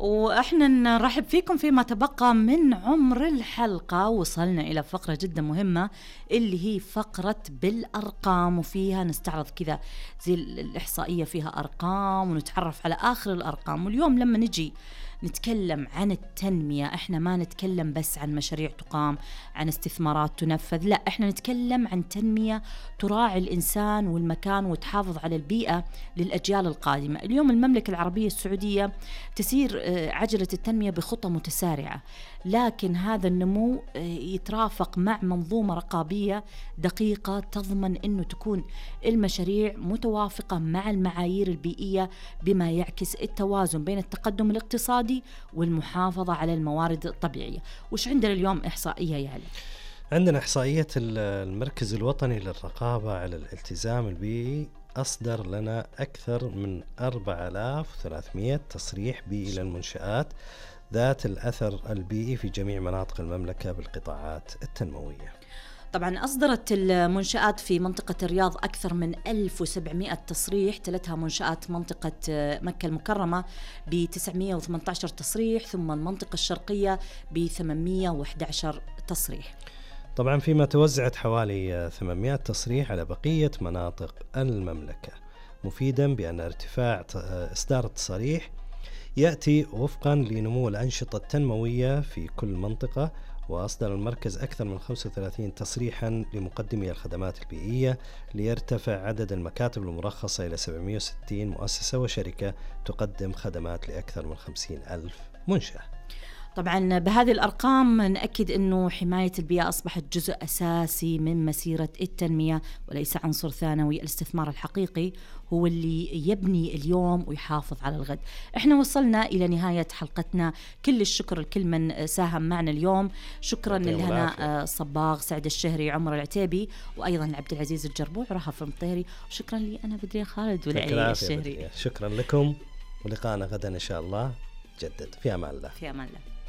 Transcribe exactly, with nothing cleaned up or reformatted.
وإحنا نرحب فيكم فيما تبقى من عمر الحلقة. وصلنا إلى فقرة جدا مهمة اللي هي فقرة بالأرقام، وفيها نستعرض كذا زي الإحصائية فيها أرقام ونتعرف على آخر الأرقام. واليوم لما نجي نتكلم عن التنمية احنا ما نتكلم بس عن مشاريع تقام، عن استثمارات تنفذ، لا احنا نتكلم عن تنمية تراعي الإنسان والمكان وتحافظ على البيئة للأجيال القادمة. اليوم المملكة العربية السعودية تسير عجلة التنمية بخطة متسارعة، لكن هذا النمو يترافق مع منظومة رقابية دقيقة تضمن أنه تكون المشاريع متوافقة مع المعايير البيئية بما يعكس التوازن بين التقدم الاقتصادي والمحافظة على الموارد الطبيعية. وش عندنا اليوم إحصائية يعني؟ عندنا إحصائية المركز الوطني للرقابة على الالتزام البيئي أصدر لنا أكثر من أربعة آلاف وثلاثمئة تصريح بيئي للمنشآت ذات الأثر البيئي في جميع مناطق المملكة بالقطاعات التنموية. طبعا أصدرت المنشآت في منطقة الرياض أكثر من ألف وسبعمئة تصريح، تلتها منشآت منطقة مكة المكرمة ب تسعمئة وثمانية عشر تصريح، ثم المنطقة الشرقية ب ثمانمئة وأحد عشر تصريح. طبعا فيما توزعت حوالي ثمانمئة تصريح على بقية مناطق المملكة، مفيدا بأن ارتفاع إصدار التصاريح يأتي وفقا لنمو الأنشطة التنموية في كل منطقة. وأصدر المركز أكثر من خمسة وثلاثين تصريحا لمقدمي الخدمات البيئية ليرتفع عدد المكاتب المرخصة إلى سبعمئة وستين مؤسسة وشركة تقدم خدمات لأكثر من خمسين ألف منشأة. طبعا بهذه الأرقام نأكد أنه حماية البيئة أصبحت جزء أساسي من مسيرة التنمية وليس عنصر ثانوي. الاستثمار الحقيقي هو اللي يبني اليوم ويحافظ على الغد. احنا وصلنا إلى نهاية حلقتنا، كل الشكر لكل من ساهم معنا اليوم. شكرا لهنا صباغ، سعد الشهري، عمر العتيبي، وأيضا لعبد العزيز الجربوع ورهف المطيري. شكرا لي أنا بدرية خالد والعلي الشهري. شكرا لكم، ولقاءنا غدا إن شاء الله جدد. في أمان الله. في أمان الله.